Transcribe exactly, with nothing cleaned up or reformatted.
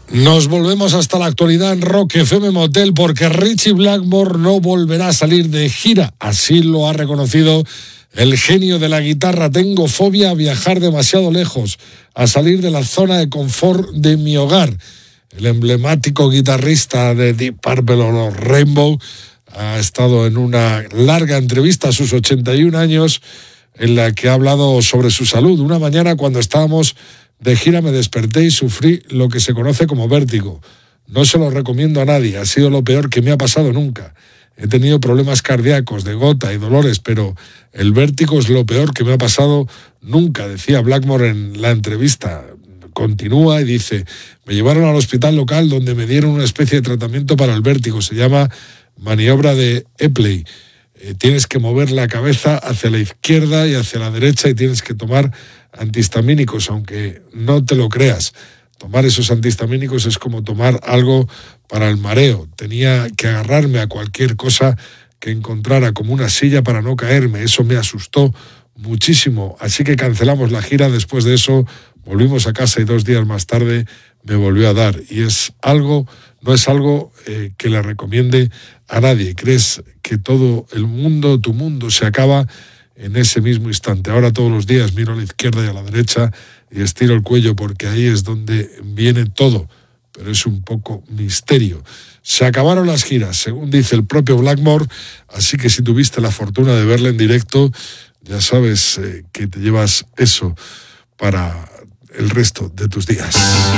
Nos volvemos hasta la actualidad en Rock F M Motel porque Ritchie Blackmore no volverá a salir de gira. Así lo ha reconocido el genio de la guitarra. Tengo fobia a viajar demasiado lejos, a salir de la zona de confort de mi hogar. El emblemático guitarrista de Deep Purple o los Rainbow ha estado en una larga entrevista a sus ochenta y un años en la que ha hablado sobre su salud. Una mañana cuando estábamos de gira me desperté y sufrí lo que se conoce como vértigo. No se lo recomiendo a nadie, ha sido lo peor que me ha pasado nunca. He tenido problemas cardíacos, de gota y dolores, pero el vértigo es lo peor que me ha pasado nunca, decía Blackmore en la entrevista. Continúa y dice, me llevaron al hospital local donde me dieron una especie de tratamiento para el vértigo, se llama maniobra de Epley. Eh, tienes que mover la cabeza hacia la izquierda y hacia la derecha y tienes que tomar antihistamínicos, aunque no te lo creas. Tomar esos antihistamínicos es como tomar algo para el mareo. Tenía que agarrarme a cualquier cosa que encontrara, como una silla, para no caerme. Eso me asustó muchísimo. Así que cancelamos la gira. Después de eso volvimos a casa y dos días más tarde me volvió a dar. Y es algo, no es algo eh, que le recomiende a nadie. Crees que todo el mundo, tu mundo, se acaba en ese mismo instante. Ahora todos los días miro a la izquierda y a la derecha y estiro el cuello porque ahí es donde viene todo, pero es un poco misterio. Se acabaron las giras, según dice el propio Blackmore, así que si tuviste la fortuna de verle en directo, ya sabes eh, que te llevas eso para el resto de tus días.